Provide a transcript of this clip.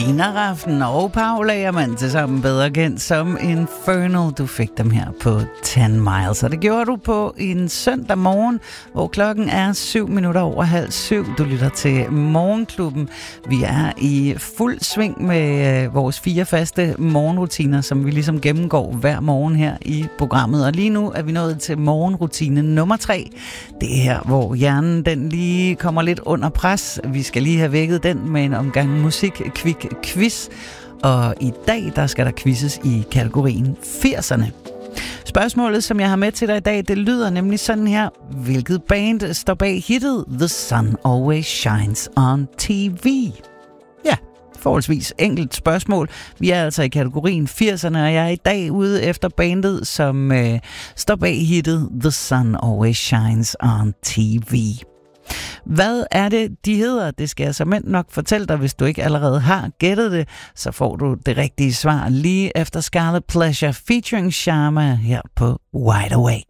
Nina Rafn og Paul Agermann, til sammen bedre kendt som Infernal. Du fik dem her på 10 Miles, og det gjorde du på en søndag morgen, hvor klokken er 7:07. Du lytter til Morgenklubben. Vi er i fuld sving med vores 4 faste morgenrutiner, som vi ligesom gennemgår hver morgen her i programmet. Og lige nu er vi nået til morgenrutine nummer 3. Det er her, hvor hjernen den lige kommer lidt under pres. Vi skal lige have vækket den med en omgang musik, kvik quiz. Og i dag, der skal der quizzes i kategorien 80'erne. Spørgsmålet, som jeg har med til dig i dag, det lyder nemlig sådan her. Hvilket band står bag hittet The Sun Always Shines on TV? Ja, forholdsvis enkelt spørgsmål. Vi er altså i kategorien 80'erne, og jeg er i dag ude efter bandet, som står bag hittet The Sun Always Shines on TV. Hvad er det, de hedder? Det skal jeg såmænd nok fortælle dig, hvis du ikke allerede har gættet det. Så får du det rigtige svar lige efter Scarlet Pleasure featuring Sharma her på Wide Awake.